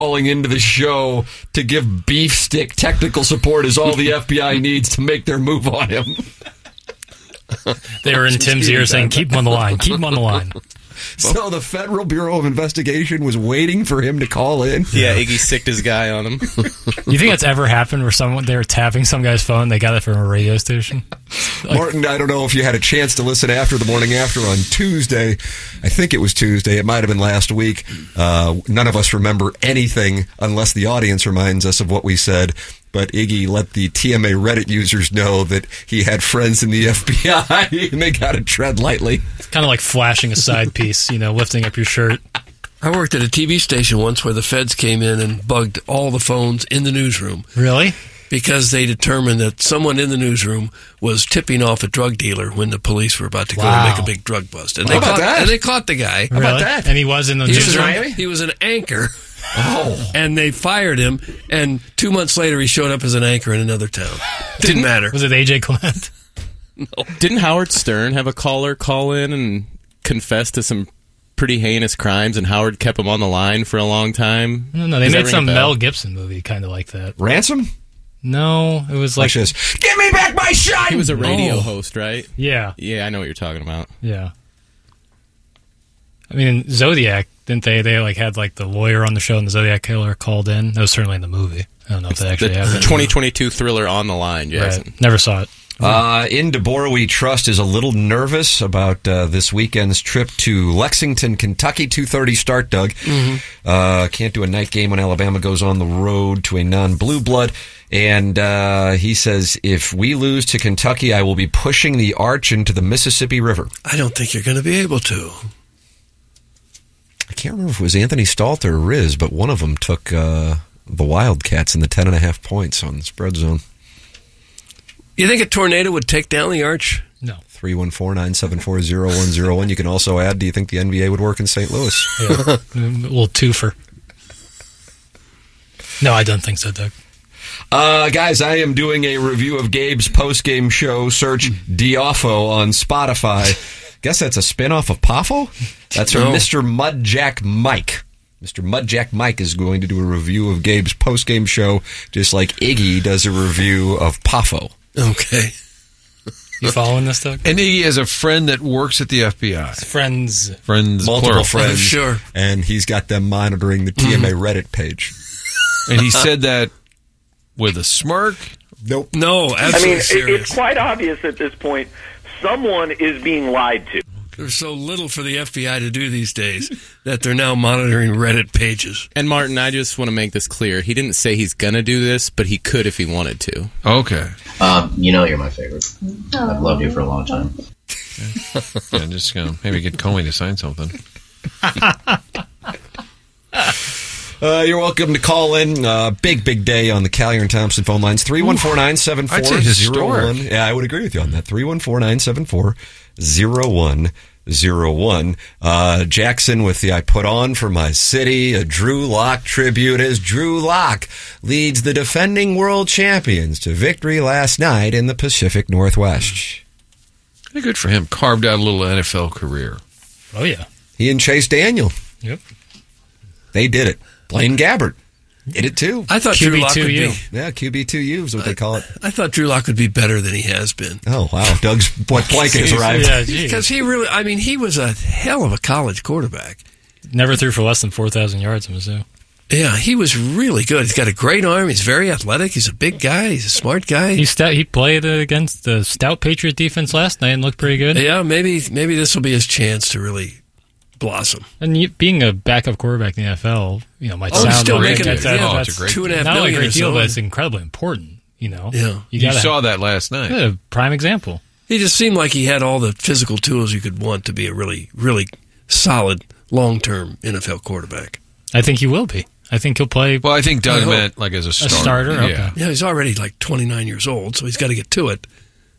calling into the show to give beef stick technical support is all the FBI needs to make their move on him. They were in Tim's ear saying, keep him on the line, keep him on the line. So the Federal Bureau of Investigation was waiting for him to call in? Yeah, Iggy sicked his guy on him. You think that's ever happened where they were tapping some guy's phone, they got it from a radio station? Martin, I don't know if you had a chance to listen after the morning after on Tuesday. I think it was Tuesday. It might have been last week. None of us remember anything unless the audience reminds us of what we said. But Iggy let the TMA Reddit users know that he had friends in the FBI, and they got to tread lightly. It's kind of like flashing a side piece, lifting up your shirt. I worked at a TV station once where the feds came in and bugged all the phones in the newsroom. Really? Because they determined that someone in the newsroom was tipping off a drug dealer when the police were about to go and make a big drug bust. And they caught the guy. How about that? And he was in the newsroom? He was an anchor. Oh. And they fired him, and 2 months later he showed up as an anchor in another town. Didn't matter. Was it AJ Clement? No. Didn't Howard Stern have a caller call in and confess to some pretty heinous crimes, and Howard kept him on the line for a long time? No, they made some Mel Gibson movie kind of like that. Ransom? No, it was like... Give me back my shine! He was a radio host, right? Yeah. Yeah, I know what you're talking about. Yeah. I mean, Zodiac, didn't they? They had the lawyer on the show, and the Zodiac killer called in. That was certainly in the movie. I don't know if that actually happened. The 2022 thriller On the Line, Jason. Right. Never saw it. In Deborah, we trust is a little nervous about this weekend's trip to Lexington, Kentucky. 2:30 start, Doug. Mm-hmm. Can't do a night game when Alabama goes on the road to a non-blue blood. And he says, if we lose to Kentucky, I will be pushing the arch into the Mississippi River. I don't think you're going to be able to. I can't remember if it was Anthony Stalter or Riz, but one of them took the Wildcats in the 10.5 points on the spread zone. You think a tornado would take down the arch? No. 314-974-0101. You can also add, do you think the NBA would work in St. Louis? Yeah. A little twofer. No, I don't think so, Doug. Guys, I am doing a review of Gabe's post-game show. Search Diafo on Spotify. Guess that's a spinoff of Poffo? That's from Mr. Mudjack Mike. Mr. Mudjack Mike is going to do a review of Gabe's post-game show, just like Iggy does a review of Poffo. Okay. You following this, Doug? And Iggy has a friend that works at the FBI. Friends. Multiple plural. friends. Sure. And he's got them monitoring the TMA Reddit page. And he said that with a smirk? Nope. No, absolutely serious. It's quite obvious at this point someone is being lied to. There's so little for the FBI to do these days that they're now monitoring Reddit pages. And Martin, I just want to make this clear. He didn't say he's going to do this, but he could if he wanted to. Okay. You're my favorite. I've loved you for a long time. Yeah, just going to maybe get Comey to sign something. You're welcome to call in. Big day on the Callier and Thompson phone lines. 314-974-01. I'd say historic. Yeah, I would agree with you on that. 314-974-0101. Jackson with the I Put On for My City, a Drew Lock tribute as Drew Lock leads the defending world champions to victory last night in the Pacific Northwest. Pretty good for him. Carved out a little NFL career. Oh, yeah. He and Chase Daniel. Yep. They did it. Blaine Gabbert did it too. I thought Drew Lock would be. Yeah, QB2U is what they call it. I thought Drew Lock would be better than he has been. Oh, wow. Doug's blanket has arrived. Yeah, because he was a hell of a college quarterback. Never threw for less than 4,000 yards in Mizzou. Yeah, he was really good. He's got a great arm. He's very athletic. He's a big guy. He's a smart guy. He played against the stout Patriot defense last night and looked pretty good. Yeah, maybe this will be his chance to really blossom. And being a backup quarterback in the NFL, might sound still like making that's $2.5 million. Not only a great deal, but it's incredibly important. Yeah, you saw that last night. A prime example. He just seemed like he had all the physical tools you could want to be a really, really solid long-term NFL quarterback. I think he will be. I think he'll play. Well, I think Doug meant like as a starter. A starter, okay. Yeah, he's already like 29 years old, so he's got to get to it.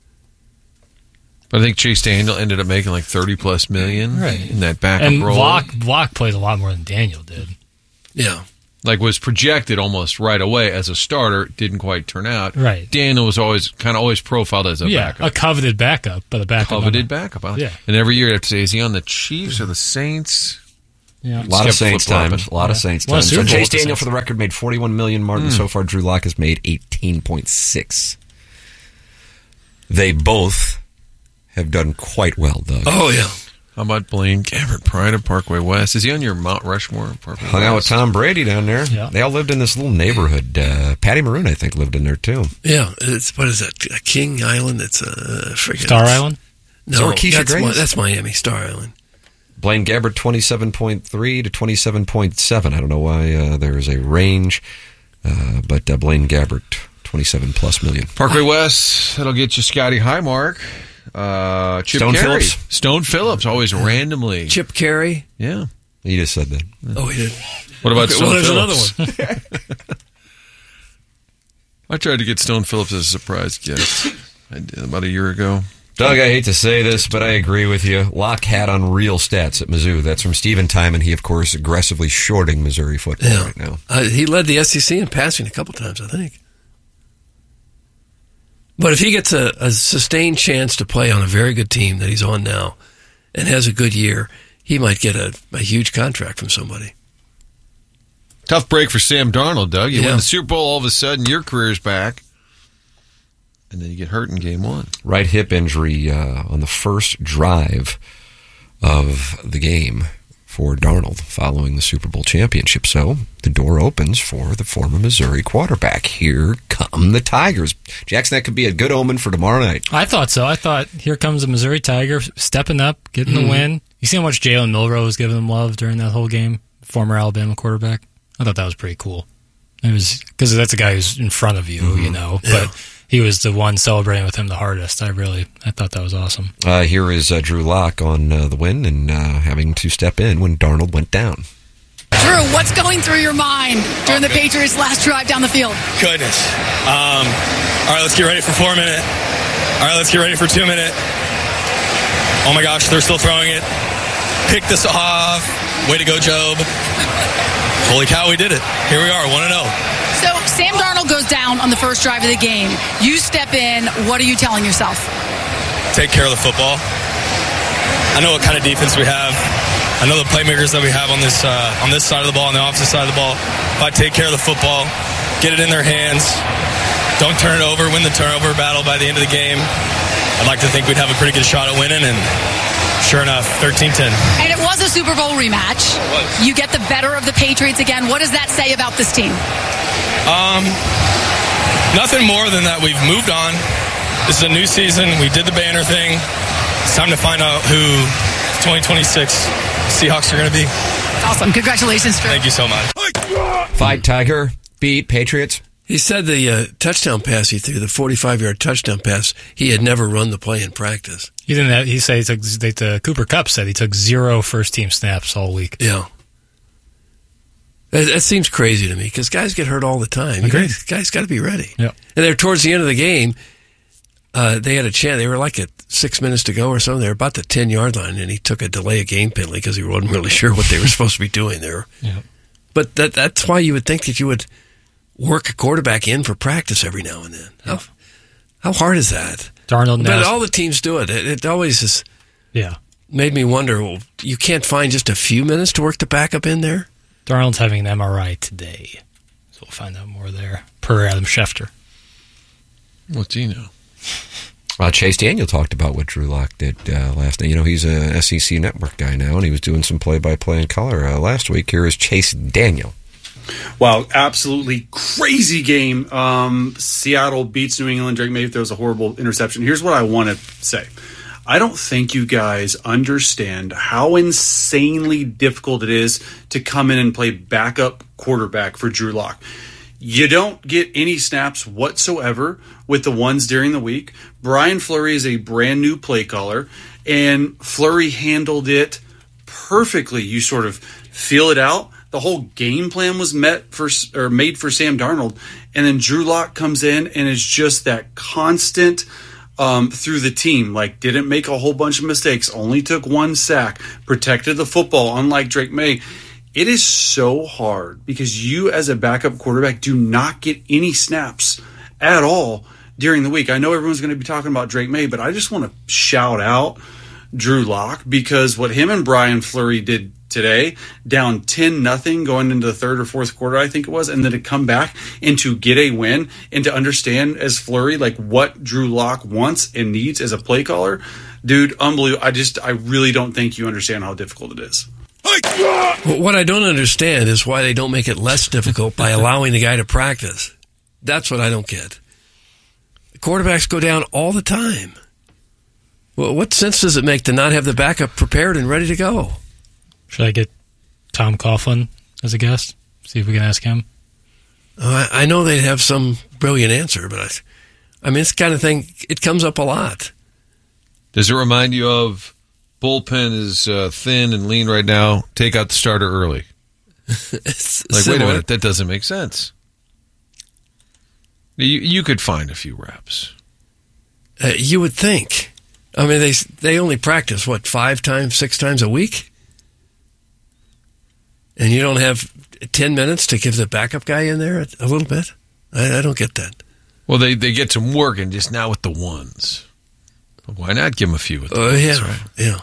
I think Chase Daniel ended up making like $30+ million in that backup and role. Block played a lot more than Daniel did. Yeah. Like was projected almost right away as a starter, didn't quite turn out. Right. Daniel was always profiled as a backup. A coveted backup, but a backup. Coveted backup. Yeah. And every year I have to say, is he on the Chiefs or the Saints? Yeah. A lot of Saints time. A lot of Saints time. So Chase Daniel, Saints. for the record, made $41 million. Martin, so far, Drew Lock has made $18.6. They both have done quite well, Doug. Oh, yeah. How about Blaine Gabbert, Pride of Parkway West? Is he on your Mount Rushmore? Parkway Hung out with West? Tom Brady down there. Yeah. They all lived in this little neighborhood. Patty Maroon, I think, lived in there, too. Yeah. What is that? King Island? It's Star Island? No, Keisha Grace? that's Miami, Star Island. Blaine Gabbert, 27.3 to 27.7. I don't know why there is a range, but Blaine Gabbert, 27+ million. Parkway West, that'll get you Scotty Highmark. Chip Stone Carey. Phillips. Stone Phillips, always randomly. Chip Carey. Yeah. You just said that. Oh, he did. What about Stone there's Phillips? another one. I tried to get Stone Phillips as a surprise guest. I did about a year ago. Doug, I hate to say this, but I agree with you. Locke had unreal stats at Mizzou. That's from Stephen Timon. He, of course, aggressively shorting Missouri football right now. He led the SEC in passing a couple times, I think. But if he gets a sustained chance to play on a very good team that he's on now and has a good year, he might get a huge contract from somebody. Tough break for Sam Darnold, Doug. You Yeah. win the Super Bowl, all of a sudden your career's back. And then you get hurt in game one. Right hip injury on the first drive of the game for Darnold following the Super Bowl championship. So the door opens for the former Missouri quarterback. Here come the Tigers. Jackson, that could be a good omen for tomorrow night. I thought so. I thought, here comes the Missouri Tiger stepping up, getting the win. You see how much Jalen Milroe was giving them love during that whole game? Former Alabama quarterback. I thought that was pretty cool. It was because that's a guy who's in front of you, you know. Yeah. But he was the one celebrating with him the hardest. I thought that was awesome. Here is Drew Lock on the win and having to step in when Darnold went down. Drew, what's going through your mind during the Patriots' last drive down the field? Goodness. All right, let's get ready for 4 minute. All right, let's get ready for 2 minute. Oh my gosh, they're still throwing it. Pick this off. Way to go, Job. Holy cow, we did it. Here we are, 1-0. So Sam Darnold goes down on the first drive of the game. You step in. What are you telling yourself? Take care of the football. I know what kind of defense we have. I know the playmakers that we have on this side of the ball, on the opposite side of the ball. If I take care of the football, get it in their hands, don't turn it over, win the turnover battle by the end of the game, I'd like to think we'd have a pretty good shot at winning, and sure enough, 13-10. And it was a Super Bowl rematch. You get the better of the Patriots again. What does that say about this team? Nothing more than that we've moved on. This is a new season. We did the banner thing. It's time to find out who 2026 Seahawks are going to be. Awesome. Congratulations, Drew. Thank you so much. Fight Tiger, beat Patriots. He said the touchdown pass he threw, the 45-yard touchdown pass, he had never run the play in practice. He didn't. He said Cooper Kupp said he took 0 first-team snaps all week. Yeah. That seems crazy to me because guys get hurt all the time. Guys got to be ready. Yeah. And they're towards the end of the game. They had a chance. They were like at 6 minutes to go or something. They were about the 10-yard line, and he took a delay of game penalty because he wasn't really sure what they were supposed to be doing there. Yeah. But that's why you would think that you would work a quarterback in for practice every now and then. Yeah. How hard is that? Darnold. But all the teams do it. It always is. Yeah. Made me wonder. Well, you can't find just a few minutes to work the backup in there. Darnold's having an MRI today, so we'll find out more there. Per Adam Schefter. What's he know? Chase Daniel talked about what Drew Lock did last night. You know, he's a SEC Network guy now, and he was doing some play-by-play in color last week. Here is Chase Daniel. Wow, absolutely crazy game. Seattle beats New England. Drake May throws a horrible interception. Here's what I want to say. I don't think you guys understand how insanely difficult it is to come in and play backup quarterback for Drew Lock. You don't get any snaps whatsoever with the ones during the week. Brian Fleury is a brand new play caller, and Fleury handled it perfectly. You sort of feel it out. The whole game plan was made for Sam Darnold, and then Drew Lock comes in and is just that constant through the team. Like, didn't make a whole bunch of mistakes, only took 1 sack, protected the football, unlike Drake May. It is so hard because you as a backup quarterback do not get any snaps at all during the week. I know everyone's going to be talking about Drake May, but I just want to shout out Drew Lock because what him and Brian Fleury did today, down 10-0 going into the third or fourth quarter, I think it was, and then to come back and to get a win and to understand as Fleury like what Drew Lock wants and needs as a play caller, dude, unbelievable. I really don't think you understand how difficult it is. What I don't understand is why they don't make it less difficult by allowing the guy to practice. That's what I don't get. The quarterbacks go down all the time. Well, what sense does it make to not have the backup prepared and ready to go? Should I get Tom Coughlin as a guest? See if we can ask him. I know they'd have some brilliant answer, but I mean, it's the kind of thing, it comes up a lot. Does it remind you of bullpen is thin and lean right now? Take out the starter early. Like, wait a minute, that doesn't make sense. You could find a few reps. You would think. I mean, they only practice, 5 times, 6 times a week? And you don't have 10 minutes to give the backup guy in there a little bit? I don't get that. Well, they get some work and just now with the ones. Why not give him a few with the ones? Yeah, right? Yeah.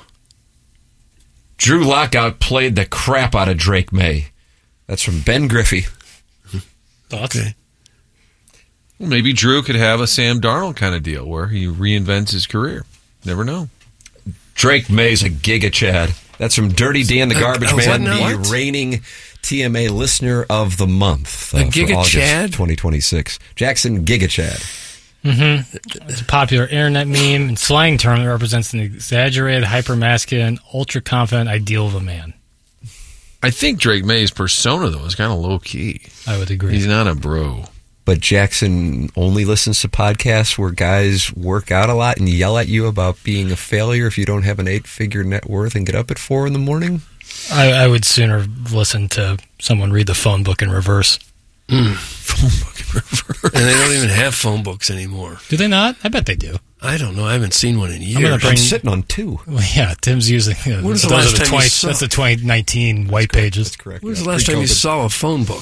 Drew Lock outplayed the crap out of Drake May. That's from Ben Griffey. Thoughts? Okay. Well, maybe Drew could have a Sam Darnold kind of deal where he reinvents his career. Never know. Drake May's a giga Chad. That's from Dirty Dan the Garbage Man, the reigning TMA listener of the month for August 2026. Jackson Giga Chad. Mm-hmm. It's a popular internet meme and slang term that represents an exaggerated, hyper-masculine, ultra-confident ideal of a man. I think Drake May's persona, though, is kind of low-key. I would agree. He's not a bro. But Jackson only listens to podcasts where guys work out a lot and yell at you about being a failure if you don't have an 8-figure net worth and get up at 4 in the morning? I would sooner listen to someone read the phone book in reverse. Phone book in reverse. And they don't even have phone books anymore. Do they not? I bet they do. I don't know. I haven't seen one in years. I'm sitting on 2. Well, yeah, Tim's using. When's the last time you saw? That's the 2019 white pages. That's correct. When's the last time you saw a phone book?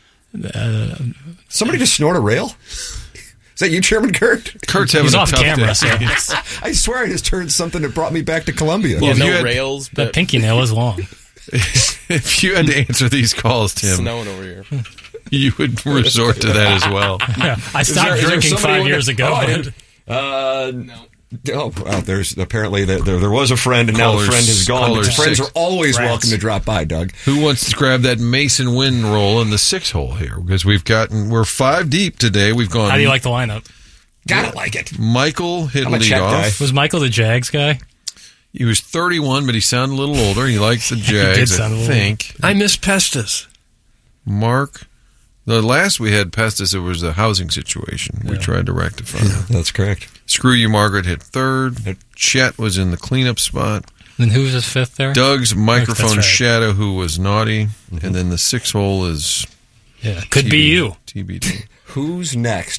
Somebody just snort a rail? Is that you, Chairman Kurt? Kurt's having a off tough camera, day. so. I swear I just heard something that brought me back to Columbia. Well, If you no had- rails, That but pinky nail is long. If you had to answer these calls, Tim, snowing over here. you would resort to that as well. Yeah, I stopped drinking 5 years ago. No. Oh, well, there's apparently there was a friend, and now the friend has gone. But friends are always welcome to drop by, Doug. Who wants to grab that Mason Wynn roll in the 6 hole here? Because we're 5 deep today. We've gone. How do you like the lineup? Gotta like it. Michael hit I'm a lead check off. guy. Was Michael the Jags guy? He was 31, but he sounded a little older. He likes the did Jags, sound a I little think. I miss Pestis. Mark. The last we had Pestis, it was a housing situation. We tried to rectify. That's correct. Screw You, Margaret hit 3rd. Chet was in the cleanup spot. Then who was his 5th there? Doug's microphone That's right. shadow, who was naughty. And then the 6 hole is Yeah, could be you. TBD. Who's next?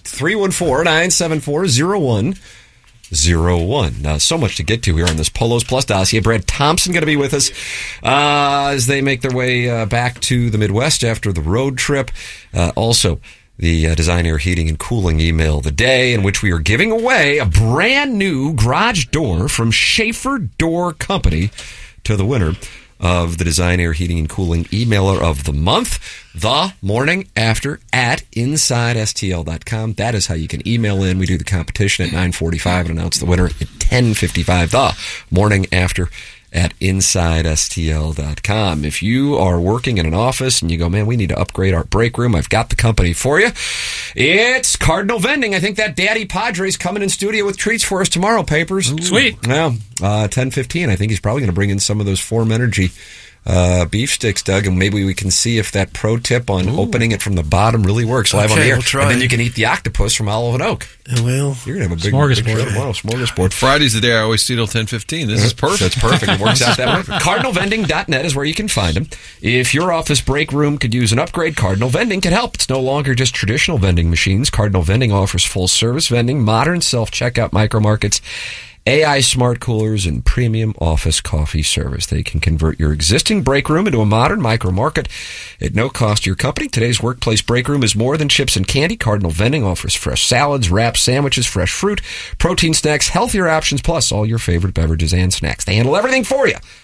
314-974-0101. Now, so much to get to here on this Polos Plus dossier. Brad Thompson going to be with us as they make their way back to the Midwest after the road trip. Also, the Design Air Heating and Cooling email of the day, in which we are giving away a brand new garage door from Schaefer Door Company to the winner of the Design Air Heating and Cooling emailer of the month, the morning after at InsideSTL.com. That is how you can email in. We do the competition at 9:45 and announce the winner at 10:55. The morning after at InsideSTL.com. If you are working in an office and you go, man, we need to upgrade our break room, I've got the company for you. It's Cardinal Vending. I think that Daddy Padre's coming in studio with treats for us tomorrow, Papers. Ooh. Sweet. Yeah, 10:15. I think he's probably going to bring in some of those Form Energy beef sticks, Doug, and maybe we can see if that pro tip on opening it from the bottom really works live on the air. We'll try. And then you can eat the octopus from Olive and Oak. Well, you're going to have a big smorgasbord. Big show tomorrow. Smorgasbord. Friday's the day I always steal 10:15. This is perfect. That's perfect. It works out that way. CardinalVending.net is where you can find them. If your office break room could use an upgrade, Cardinal Vending can help. It's no longer just traditional vending machines. Cardinal Vending offers full-service vending, modern self-checkout micro markets, AI smart coolers, and premium office coffee service. They can convert your existing break room into a modern micro market at no cost to your company. Today's workplace break room is more than chips and candy. Cardinal Vending offers fresh salads, wraps, sandwiches, fresh fruit, protein snacks, healthier options, plus all your favorite beverages and snacks. They handle everything for you.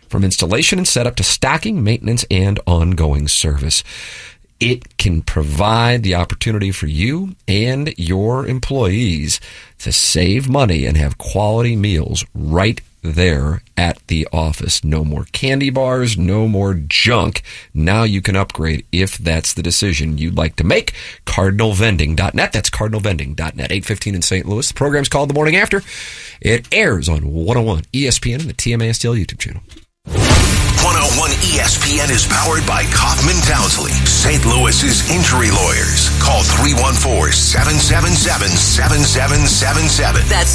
From installation and setup to stocking, maintenance, and ongoing service. It can provide the opportunity for you and your employees to save money and have quality meals right there at the office. No more candy bars, no more junk. Now you can upgrade if that's the decision you'd like to make. CardinalVending.net. That's CardinalVending.net. 8:15 in St. Louis. The program's called The Morning After. It airs on 101 ESPN and the TMASTL YouTube channel. 101 ESPN is powered by Kaufman Townsley, St. Louis's injury lawyers. Call 314-777-7777. That's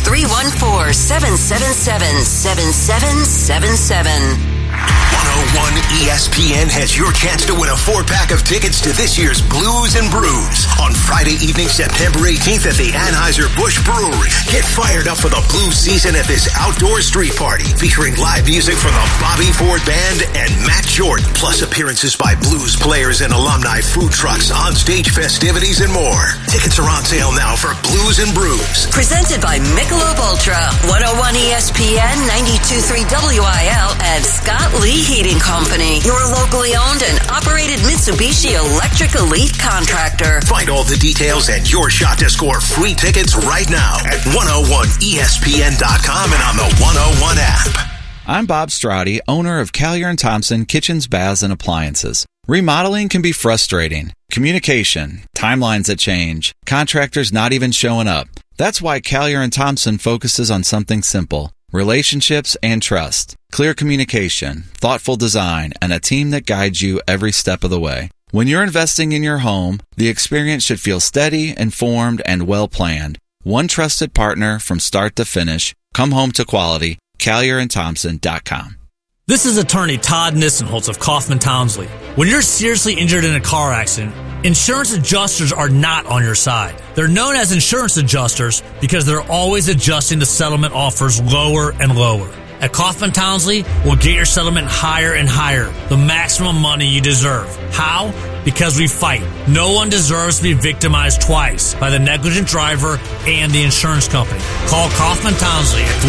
314-777-7777. 101 ESPN has your chance to win a 4-pack of tickets to this year's Blues and Brews on Friday evening, September 18th at the Anheuser-Busch Brewery. Get fired up for the blues season at this outdoor street party featuring live music from the Bobby Ford Band and Matt Jordan, plus appearances by blues players and alumni, food trucks, onstage festivities, and more. Tickets are on sale now for Blues and Brews. Presented by Michelob Ultra, 101 ESPN, 92.3 WIL, and Scott Lee Heating Company, your locally owned and operated Mitsubishi Electric Elite contractor. Find all the details and your shot to score free tickets right now at 101ESPN.com and on the 101 app. I'm Bob Strati, owner of Callier & Thompson Kitchens, Baths, and Appliances. Remodeling can be frustrating. Communication, timelines that change, contractors not even showing up. That's why Callier & Thompson focuses on something simple: relationships and trust, clear communication, thoughtful design, and a team that guides you every step of the way. When you're investing in your home, the experience should feel steady, informed, and well-planned. One trusted partner from start to finish. Come home to quality. CallierandThompson.com. This is attorney Todd Nissenholtz of Kaufman Townsley. When you're seriously injured in a car accident, insurance adjusters are not on your side. They're known as insurance adjusters because they're always adjusting the settlement offers lower and lower. At Kaufman Townsley, we'll get your settlement higher and higher, the maximum money you deserve. How? Because we fight. No one deserves to be victimized twice by the negligent driver and the insurance company. Call Kaufman Townsley at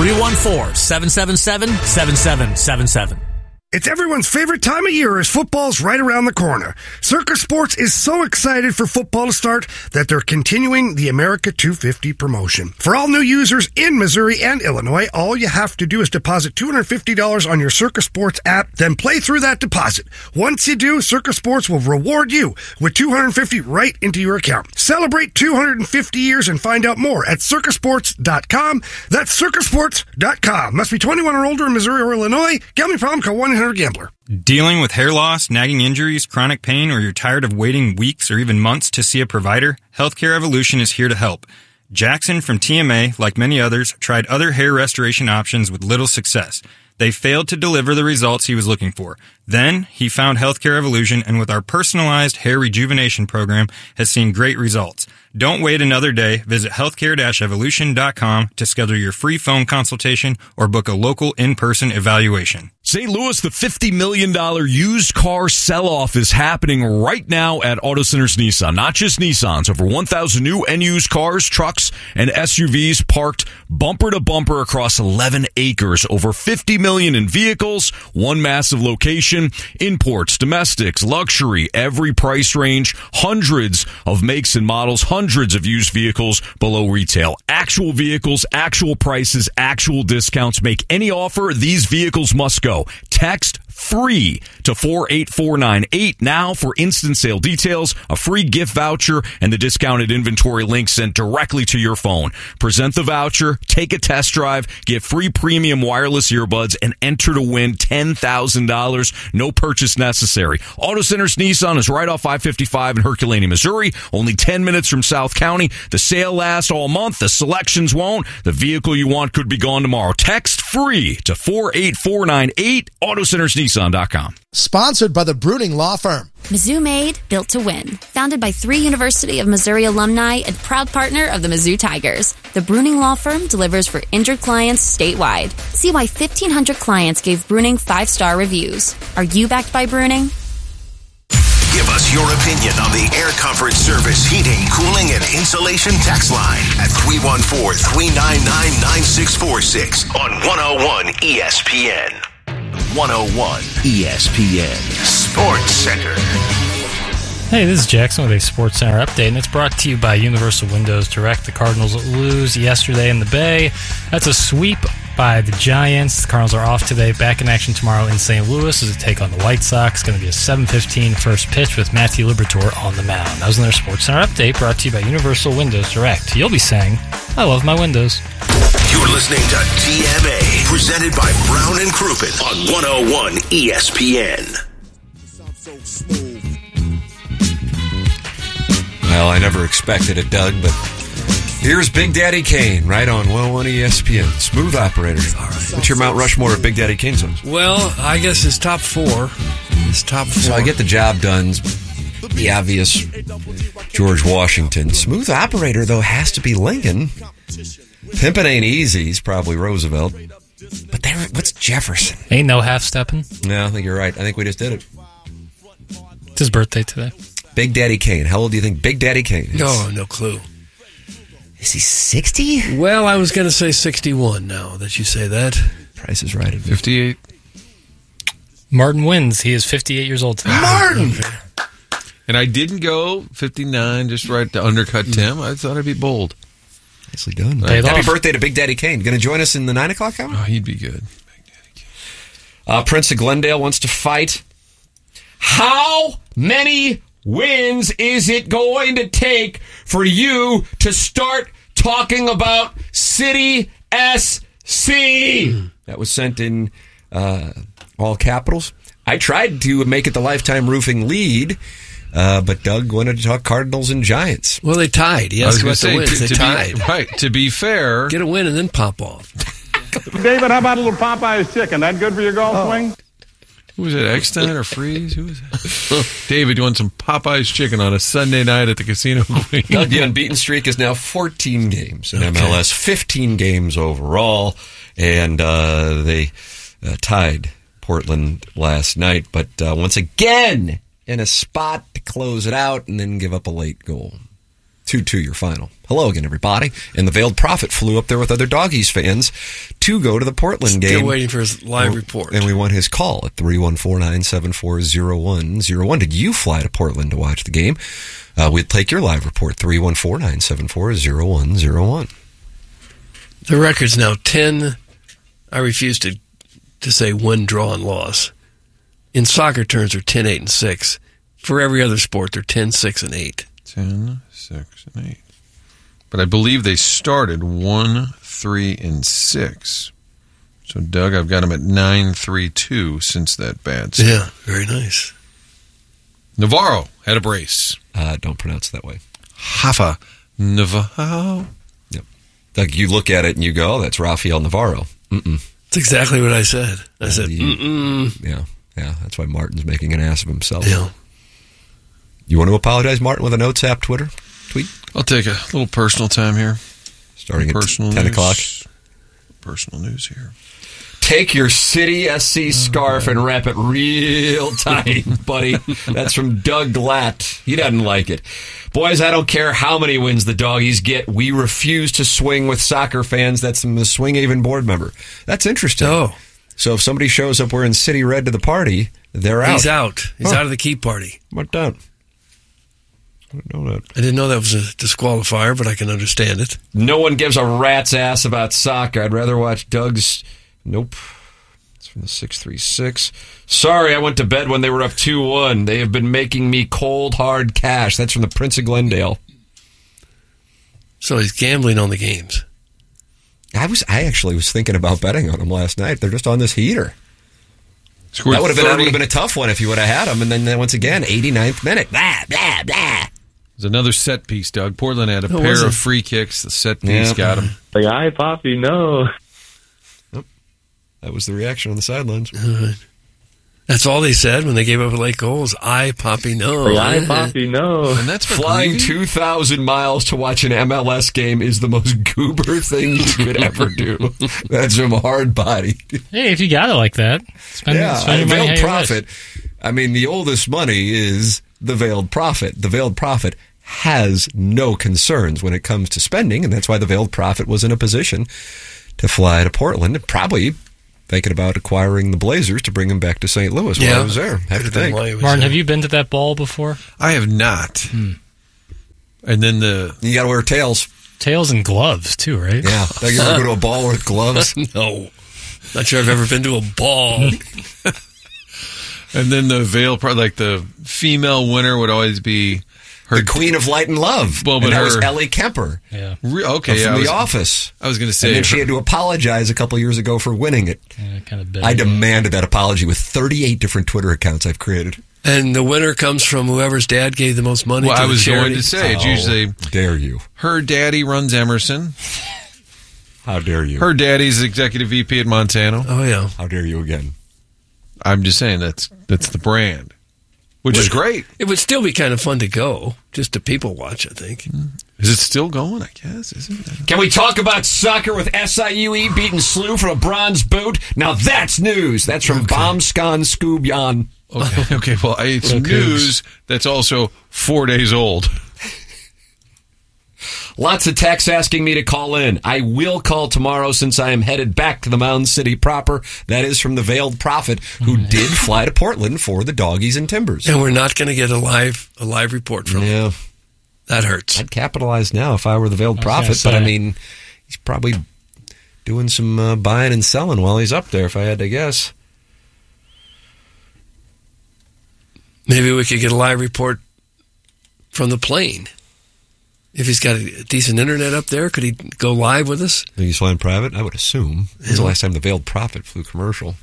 314-777-7777. It's everyone's favorite time of year as football's right around the corner. Circus Sports is so excited for football to start that they're continuing the America 250 promotion. For all new users in Missouri and Illinois, all you have to do is deposit $250 on your Circus Sports app, then play through that deposit. Once you do, Circus Sports will reward you with $250 right into your account. Celebrate 250 years and find out more at circusports.com. That's circusports.com. Must be 21 or older in Missouri or Illinois. Gambling problem? Call 1-800-GAMBLER. Dealing with hair loss, nagging injuries, chronic pain, or you're tired of waiting weeks or even months to see a provider? Healthcare Evolution is here to help. Jackson from TMA, like many others, tried other hair restoration options with little success. They failed to deliver the results he was looking for. Then, he found Healthcare Evolution, and with our personalized hair rejuvenation program, has seen great results. Don't wait another day. Visit healthcare-evolution.com to schedule your free phone consultation or book a local in-person evaluation. St. Louis, the $50 million used car sell-off is happening right now at Auto Centers Nissan. Not just Nissans, over 1,000 new and used cars, trucks, and SUVs parked bumper to bumper across 11 acres. Over $50 million in vehicles, one massive location, imports, domestics, luxury, every price range, hundreds of makes and models, hundreds of used vehicles below retail. Actual vehicles, actual prices, actual discounts. Make any offer, these vehicles must go. Text free to 48498 now for instant sale details, a free gift voucher, and the discounted inventory link sent directly to your phone. Present the voucher, take a test drive, get free premium wireless earbuds, and enter to win $10,000. No purchase necessary. Auto Centers Nissan is right off I-55 in Herculaneum, Missouri. Only 10 minutes from South County. The sale lasts all month. The selections won't. The vehicle you want could be gone tomorrow. Text free to 48498. AutoCentersNissan.com. Sponsored by the Bruning Law Firm. Mizzou Made, built to win. Founded by 3 University of Missouri alumni and proud partner of the Mizzou Tigers. The Bruning Law Firm delivers for injured clients statewide. See why 1,500 clients gave Bruning 5-star reviews. Are you backed by Bruning? Give us your opinion on the Air Comfort Service heating, cooling, and insulation text line at 314-399-9646 on 101 ESPN. 101 ESPN Sports Center. Hey, this is Jackson with a Sports Center update, and it's brought to you by Universal Windows Direct. The Cardinals lose yesterday in the Bay. That's a sweep by the Giants. The Cardinals are off today, back in action tomorrow in St. Louis as a take on the White Sox. It's going to be a 7:15 first pitch with Matthew Liberatore on the mound. That was another Sports Center update brought to you by Universal Windows Direct. You'll be saying, I love my windows. You're listening to TMA, presented by Brown and Crouppen on 101 ESPN. Well, I never expected it, Doug, but here's Big Daddy Kane right on 101 ESPN. Smooth operator. All right. What's your Mount Rushmore of Big Daddy Kane songs? Well, I guess his top four. So I get the job done. The obvious George Washington. Smooth operator, though, has to be Lincoln. Pimpin' Ain't Easy is probably Roosevelt. But what's Jefferson? Ain't no half-stepping. No, I think you're right. I think we just did it. It's his birthday today. Big Daddy Kane. How old do you think Big Daddy Kane is? Oh, no clue. Is he 60? Well, I was going to say 61 now that you say that. Price is right at 58. Martin wins. He is 58 years old today. Martin! Okay. And I didn't go 59 just right to undercut Tim. I thought I'd be bold. Nicely done. Paid Happy off. birthday to Big Daddy Kane. Going to join us in the 9 o'clock hour? Oh, he'd be good. Prince of Glendale wants to fight. How many wins is it going to take for you to start talking about City SC? That was sent in all capitals. I tried to make it the Lifetime Roofing lead, but Doug wanted to talk Cardinals and Giants. Well, they tied. He asked about the wins. They tied. Right. To be fair. Get a win and then pop off. David, how about a little Popeye's chicken? That good for your golf swing? Who was it, Eckstein or Freeze? Who was that? David, you want some Popeye's chicken on a Sunday night at the Casino Queen? Doug, the unbeaten streak is now 14 games in MLS, 15 games overall, and they tied Portland last night, but once again in a spot to close it out and then give up a late goal. 2-2 your final. Hello again, everybody. And the Veiled Prophet flew up there with other Doggies fans to go to the Portland game. Still waiting for his live report. And we want his call at 314-974-0101. Did you fly to Portland to watch the game? We'd take your live report, 314-974-0101. The record's now 10. I refuse to say win, draw, and loss. In soccer terms, they're 10, 8, and 6. For every other sport, they're 10, 6, and 8. 10, 6, and 8. But I believe they started 1, 3, and 6. So, Doug, I've got them at 9, 3, 2 since that bad start. Yeah, very nice. Navarro had a brace. Don't pronounce it that way. Rafa Navarro. Yep. Doug, you look at it and you go, oh, that's Rafael Navarro. Mm-mm. That's exactly what I said. I said, mm-mm. Yeah, that's why Martin's making an ass of himself. Yeah. You want to apologize, Martin, with a Notes app Twitter tweet? I'll take a little personal time here. Starting at 10 o'clock. Personal news here. Take your City SC scarf and wrap it real tight, buddy. That's from Doug Glatt. He doesn't like it. Boys, I don't care how many wins the Doggies get. We refuse to swing with soccer fans. That's from the Swing Haven board member. That's interesting. Oh. So if somebody shows up wearing City red to the party, they're out. He's out. He's out of the key party. What that? I didn't know that. I didn't know that was a disqualifier, but I can understand it. No one gives a rat's ass about soccer. I'd rather watch Doug's... Nope. It's from the 636. Sorry, I went to bed when they were up 2-1. They have been making me cold, hard cash. That's from the Prince of Glendale. So he's gambling on the games. I actually was thinking about betting on them last night. They're just on this heater. Scored that would 30. have been a tough one if you would have had them. And then once again, 89th minute. Blah, blah, blah. There's another set piece, Doug. Portland had a pair of free kicks. The set piece got him. Like, aye, Poppy, no. Nope. That was the reaction on the sidelines. That's all they said when they gave up a late goal was, aye, Poppy, no. Like, aye, Poppy, no. And that's flying 2,000 miles to watch an MLS game is the most goober thing you could ever do. That's from Hard Body. Hey, if you got it like that, spend your money Veiled how you Prophet. I mean, the oldest money is the Veiled Prophet. The Veiled Prophet has no concerns when it comes to spending, and that's why the Veiled Prophet was in a position to fly to Portland. And probably thinking about acquiring the Blazers to bring him back to St. Louis while I was there. Have to think. Martin, have you been to that ball before? I have not. And then you got to wear tails. Tails and gloves, too, right? Yeah. You ever go to a ball with gloves? No. Not sure I've ever been to a ball. And then the veil part, like the female winner would always be the Queen of Light and Love. Well, but and that her, was Ellie Kemper. Yeah. Okay, from The Office. I was going to say. And then she had to apologize a couple years ago for winning it. Yeah, kind of big. I demanded that apology with 38 different Twitter accounts I've created. And the winner comes from whoever's dad gave the most money to I the was charity. going to say, it's usually... dare you. Her daddy runs Emerson. How dare you. Her daddy's executive VP at Montano. Oh, yeah. How dare you again. I'm just saying, that's the brand. Which is great. It would still be kind of fun to go, just to people watch, I think. Is it still going, I guess? Isn't it? Can we talk about soccer with SIUE beating SLU for a bronze boot? Now that's news. That's from Bomscon Scoobyan. Okay, well, it's news that's also 4 days old. Lots of texts asking me to call in. I will call tomorrow since I am headed back to the Mound City proper. That is from the Veiled Prophet, who did fly to Portland for the Doggies and Timbers. And we're not going to get a live report from him. That hurts. I'd capitalize now if I were the Veiled Prophet, but I mean, he's probably doing some buying and selling while he's up there, if I had to guess. Maybe we could get a live report from the plane. If he's got a decent internet up there, could he go live with us? Think he's flying private? I would assume. When's the last time the Veiled Prophet flew commercial?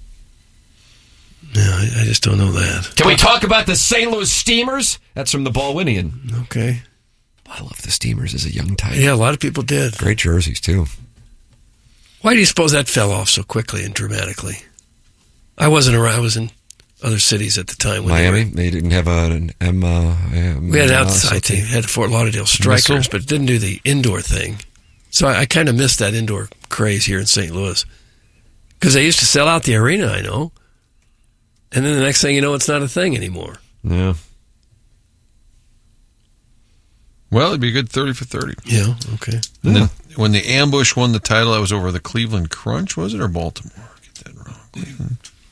No, I just don't know that. Can we talk about the St. Louis Steamers? That's from the Ballwinian. Okay. I love the Steamers as a young Tiger. Yeah, a lot of people did. Great jerseys, too. Why do you suppose that fell off so quickly and dramatically? I wasn't around. I was in other cities at the time. When Miami? They didn't have an we had an outside team. Had the Fort Lauderdale Strikers, but didn't do the indoor thing. So I kind of missed that indoor craze here in St. Louis. Because they used to sell out the arena, I know. And then the next thing you know, it's not a thing anymore. Yeah. Well, it'd be a good 30 for 30. Yeah, okay. And then when the Ambush won the title, that was over the Cleveland Crunch, was it, or Baltimore? Get that wrong. Cleveland.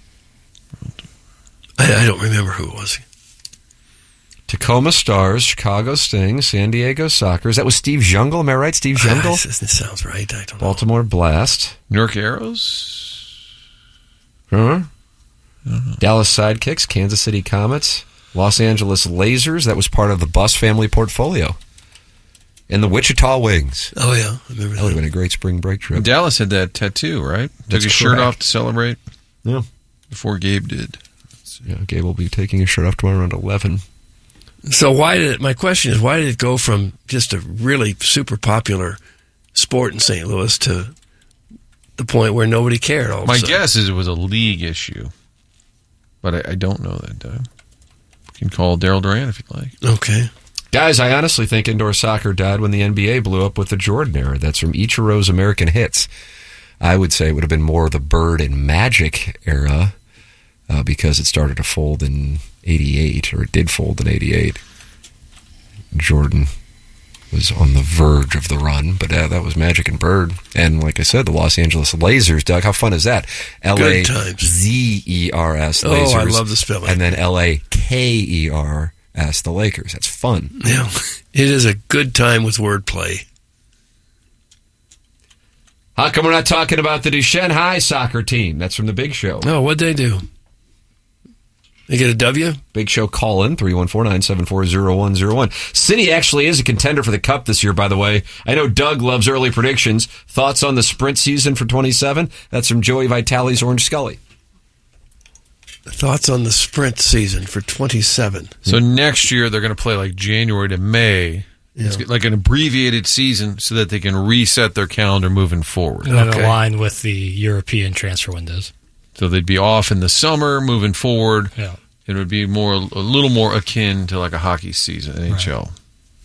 I don't remember who it was. Tacoma Stars, Chicago Sting, San Diego Sockers. That was Steve Jungle, am I right? Steve Jungle? This sounds right. I don't know. Baltimore Blast. New York Arrows? Huh? Dallas Sidekicks, Kansas City Comets, Los Angeles Lasers. That was part of the Bus family portfolio. And the Wichita Wings. Oh, yeah. I remember that. That would have been a great spring break trip. Dallas had that tattoo, right? Took his shirt off to celebrate. Yeah. Before Gabe did. Yeah, Gabe will be taking his shirt off tomorrow around 11. So my question is, why did it go from just a really super popular sport in St. Louis to the point where nobody cared all of a My sudden? guess is it was a league issue. But I don't know that. You can call Daryl Duran if you'd like. Okay. Guys, I honestly think indoor soccer died when the NBA blew up with the Jordan era. That's from Ichiro's American Hits. I would say it would have been more the Bird and Magic era because it started to fold in 88, or it did fold in 88. Jordan was on the verge of the run, but that was Magic and Bird. And like I said, the Los Angeles Lasers, Doug, how fun is that? L-A-Z-E-R-S, Lasers. Oh, I love the spelling. And then L-A-K-E-R-S, the Lakers. That's fun. Yeah, it is a good time with wordplay. How come we're not talking about the Duchesne High soccer team? That's from the Big Show. Oh, what'd they do? They get a W? Big Show call in 314-974-0101. City actually is a contender for the Cup this year, by the way. I know Doug loves early predictions. Thoughts on the sprint season for 27? That's from Joey Vitale's Orange Scully. Thoughts on the sprint season for 27? So next year they're going to play like January to May. Yeah. It's like an abbreviated season so that they can reset their calendar moving forward. And align with the European transfer windows. So they'd be off in the summer, moving forward. Yeah. It would be a little more akin to like a hockey season, NHL. Right.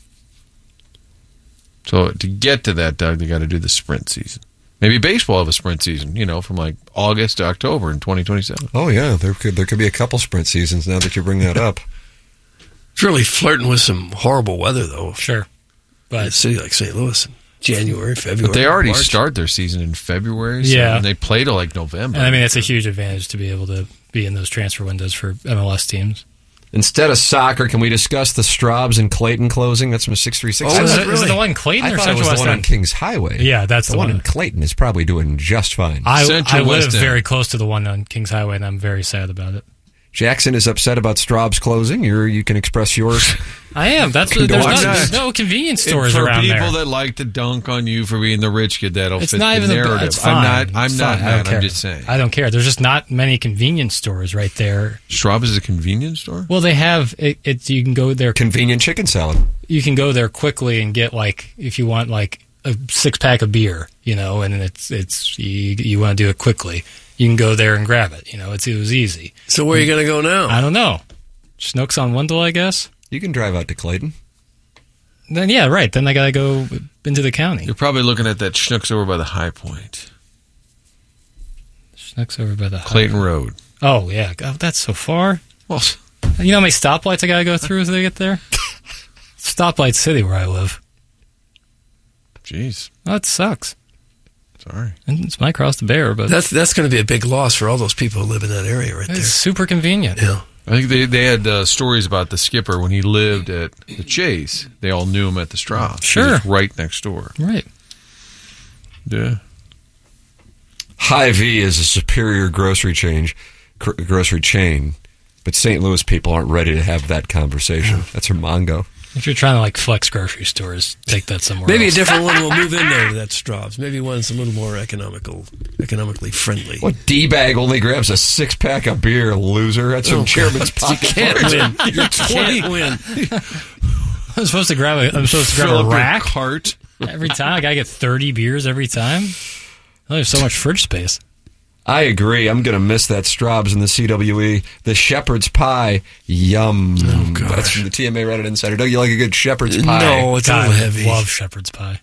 So to get to that, Doug, they got to do the sprint season. Maybe baseball have a sprint season, from like August to October in 2027. Oh yeah, there could be a couple sprint seasons now that you bring that up. It's really flirting with some horrible weather, though. Sure, but in a city like St. Louis. January, February. But they already March. start their season in February, so, Yeah. and they play till like November. And I mean, it's a huge advantage to be able to be in those transfer windows for MLS teams. Instead of soccer, can we discuss the Straubs and Clayton closing? That's from 636. Oh, is it the one in Clayton I or thought it Central was the West one on End? Kings Highway. Yeah, that's the one in Clayton is probably doing just fine. I live very close to the one on Kings Highway, and I'm very sad about it. Jackson is upset about Straub's closing. You can express yours. I am. There's no convenience stores for around people there. that like to dunk on you for being the rich kid, that'll It's fit not the even narrative. it's fine. I'm not fine. I don't mad. care. I'm just saying. I don't care. There's just not many convenience stores right there. Straub is a convenience store? Well, they have it. You can go there. Convenient chicken salad. You can go there quickly and get if you want a 6-pack of beer, and it's you want to do it quickly. You can go there and grab it. It was easy. So where are you going to go now? I don't know. Schnucks on Wendell, I guess. You can drive out to Clayton. Then yeah, right. Then I got to go into the county. You're probably looking at that Schnucks over by the High Point. Schnucks over by the Clayton Road. Oh yeah, God, that's so far. Well, you know how many stoplights I got to go through to get there? Stoplight City, where I live. Jeez, that sucks. Sorry, and it's my cross to bear, but that's going to be a big loss for all those people who live in that area right there. It's super convenient. Yeah. I think they had stories about the skipper when he lived at the Chase. They all knew him at the Straub. Sure. He was right next door. Right. Yeah. Hy-Vee is a superior grocery chain, but St. Louis people aren't ready to have that conversation. That's her Mongo. If you're trying to flex grocery stores, take that somewhere Maybe else. a different one will move in there to that Straub's. Maybe one that's a little more economically friendly. What D-bag only grabs a 6-pack of beer, loser? That's from Chairman's Pocket. You can't win. You can't win. I'm supposed to grab a Fill up your rack cart every time. I gotta get 30 beers every time. I have so much fridge space. I agree. I'm going to miss that Straub's in the CWE. The shepherd's pie, yum. Oh, gosh. That's from the TMA Reddit Insider. Don't you like a good shepherd's pie? No, it's a little heavy. I love shepherd's pie.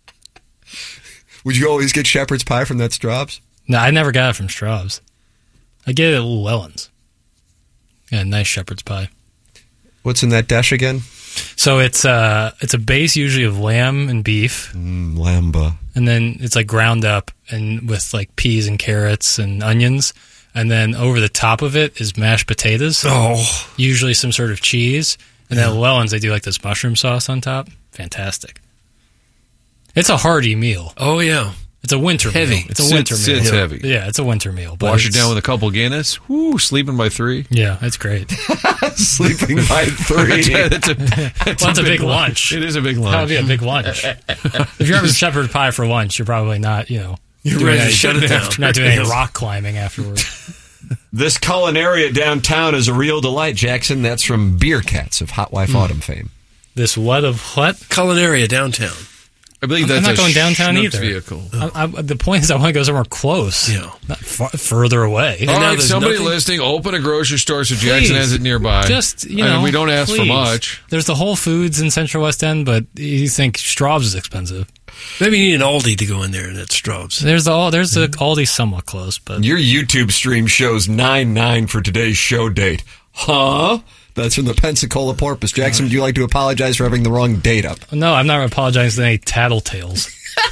Would you always get shepherd's pie from that Straub's? No, I never got it from Straub's. I get it at Llewellyn's. Yeah, nice shepherd's pie. What's in that dish again? So it's a base usually of lamb and beef. Lamba. And then it's ground up and with peas and carrots and onions. And then over the top of it is mashed potatoes. Oh. Usually some sort of cheese. And then at Llewellyn's they do this mushroom sauce on top. Fantastic. It's a hearty meal. Oh, yeah. It's a winter Heavy. meal. It's a winter meal. It's heavy. Yeah, it's a winter meal. but Wash it it's- down with a couple Guinness. Whoo, sleeping by 3. Yeah, it's great. Sleeping by 3. That's a big lunch. It is a big lunch. That would be a big lunch. If you're having shepherd pie for lunch, you're probably not, You're doing ready to any- shut it down. Not doing any rock climbing afterwards. This Culinaria downtown is a real delight, Jackson. That's from Beer Cats of Hot Wife Autumn fame. This what of what? Culinaria downtown. I believe I'm that's not a going downtown Schnucks either. vehicle. The point is, I want to go somewhere close. Yeah. Not further away. All now right, there's somebody nothing- listening, open a grocery store so Jackson Please. has it nearby. Just, I mean, we don't ask for please. much. There's the Whole Foods in Central West End, but you think Straub's is expensive. Maybe you need an Aldi to go in there and at Straub's. There's the Aldi somewhat close, but Your YouTube stream shows 9/9 for today's show date. Huh? That's from the Pensacola Porpoise. Jackson, would you like to apologize for having the wrong date up? no, I'm not apologizing to any tattletales.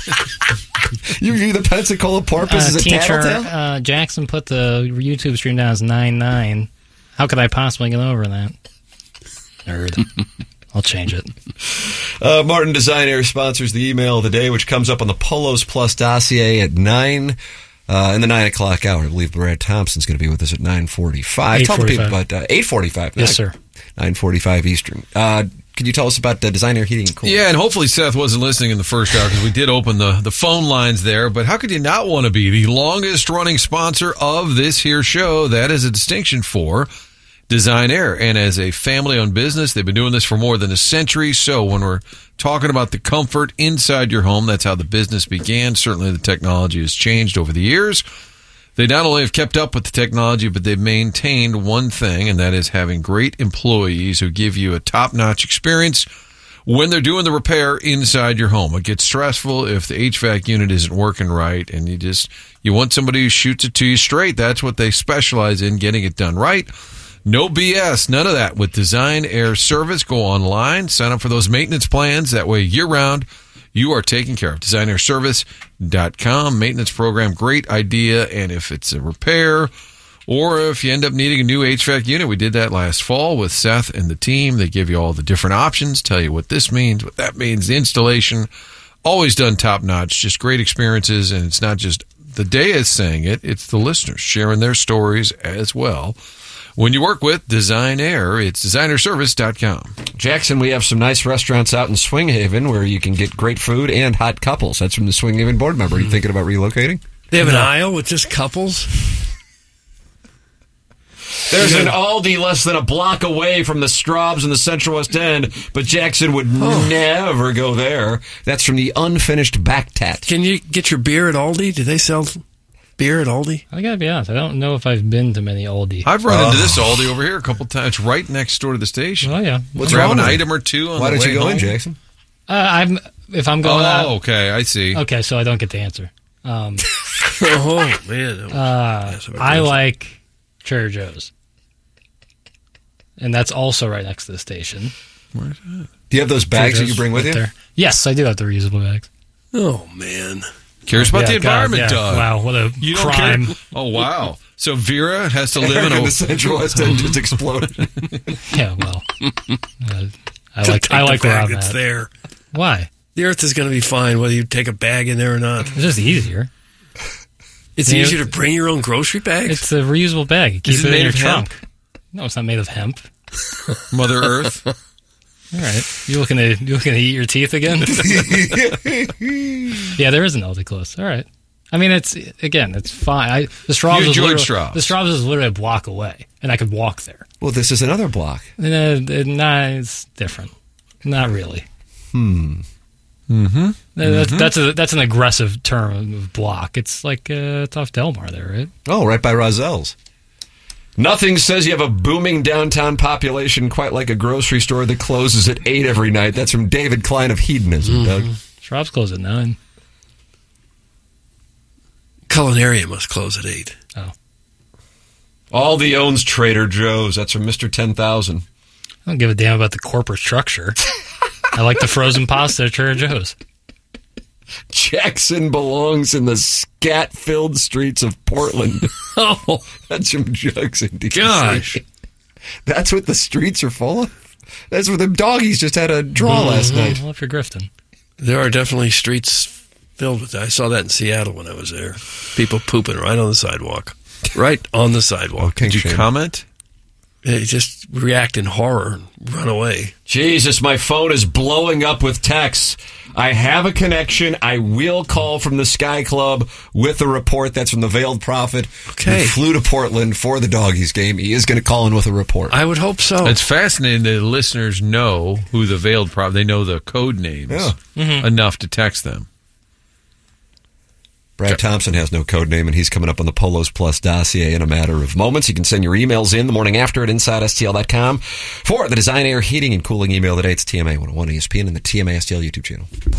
You view the Pensacola Porpoise as a Teacher, tattletale? Jackson put the YouTube stream down as 9/9. How could I possibly get over that? Nerd. I'll change it. Martin Design Air sponsors the email of the day, which comes up on the Polos Plus dossier at 9. In the 9 o'clock hour. I believe Brad Thompson's going to be with us at 9:45. Tell the people about 8:45. Yes, sir. 9:45 Eastern. Could you tell us about Design Air Heating and Cooling? Yeah, and hopefully Seth wasn't listening in the first hour because we did open the phone lines there. But how could you not want to be the longest running sponsor of this here show? That is a distinction for Design Air. And as a family-owned business, they've been doing this for more than a century. So when we're talking about the comfort inside your home, that's how the business began. Certainly the technology has changed over the years. They not only have kept up with the technology, but they've maintained one thing, and that is having great employees who give you a top-notch experience when they're doing the repair inside your home. It gets stressful if the HVAC unit isn't working right, and you want somebody who shoots it to you straight. That's what they specialize in, getting it done right. No BS, none of that with Design Air Service. Go online, sign up for those maintenance plans. That way, year-round, you are taken care of. DesignerService.com. Maintenance program, great idea. And if it's a repair or if you end up needing a new HVAC unit, we did that last fall with Seth and the team. They give you all the different options, tell you what this means, what that means, the installation. Always done top notch, just great experiences. And it's not just the day is saying it, it's the listeners sharing their stories as well. When you work with Design Air, it's designerservice.com. Jackson, we have some nice restaurants out in Swing Haven where you can get great food and hot couples. That's from the Swing Haven board member. Are you thinking about relocating? They have an aisle with just couples? There's an Aldi less than a block away from the Straubs in the Central West End, but Jackson would never go there. That's from the Unfinished Back Tat. Can you get your beer at Aldi? Do they sell beer at Aldi? I gotta be honest, I don't know if I've been to many Aldi. I've run into this Aldi over here a couple times, right next door to the station. Oh yeah, grab an item or two. Why don't you go in, Jackson? If I'm going. Okay, I see. Okay, so I don't get the answer. Oh man, I like Trader Joe's, and that's also right next to the station. Where's that? Do you have those bags that you bring with you? There. Yes, I do have the reusable bags. Oh man. Cares about the environment, Doug. Wow, what a you crime. Don't care? Oh, wow. So Vera has to live in the Central West End just exploded. Yeah, well. I like where I'm at. There. Why? The earth is going to be fine whether you take a bag in there or not. It's just easier. It's easier to bring your own grocery bags? It's a reusable bag. You keep it in your trunk. No, it's not made of hemp. Mother Earth. All right. You looking to eat your teeth again? Yeah, there is an Aldi close. All right. I mean, it's fine. The Straubs is literally a block away, and I could walk there. Well, this is another block. It's different. Not really. Mm-hmm. That's an aggressive term of block. It's like it's off Delmar there, right? Oh, right by Rozell's. Nothing says you have a booming downtown population quite like a grocery store that closes at 8 every night. That's from David Klein of Hedonism, Doug. Straub's close at 9. Culinaria must close at 8. Oh. Aldi owns Trader Joe's. That's from Mr. 10,000. I don't give a damn about the corporate structure. I like the frozen pasta at Trader Joe's. Jackson belongs in the scat-filled streets of Portland. Oh, that's from Jugs and DC. Gosh. That's what the streets are full of? That's what the doggies just had a draw last night. Well, if you're grifting. There are definitely streets filled with that. I saw that in Seattle when I was there. People pooping right on the sidewalk. Right on the sidewalk. Did you comment? They just react in horror and run away. Jesus, my phone is blowing up with texts. I have a connection. I will call from the Sky Club with a report. That's from the Veiled Prophet. Okay. Who flew to Portland for the Doggies game. He is going to call in with a report. I would hope so. It's fascinating that listeners know who the Veiled Prophet, they know the code names enough to text them. Brad Thompson has no code name, and he's coming up on the Polos Plus dossier in a matter of moments. You can send your emails in the morning after at InsideSTL.com for the Design Air Heating and Cooling email today. It's TMA 101 ESPN and the TMA STL YouTube channel.